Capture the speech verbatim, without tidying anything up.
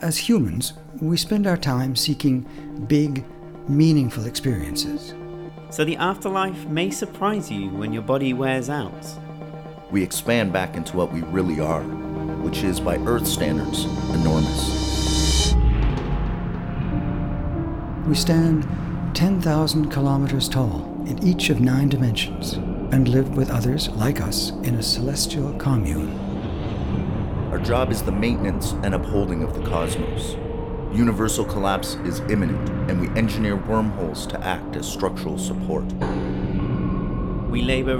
As humans, we spend our time seeking big, meaningful experiences. So the afterlife may surprise you when your body wears out. We expand back into what we really are, which is, by Earth standards, enormous. We stand ten thousand kilometers tall in each of nine dimensions and live with others like us in a celestial commune. Our job is the maintenance and upholding of the cosmos. Universal collapse is imminent, and we engineer wormholes to act as structural support. We labor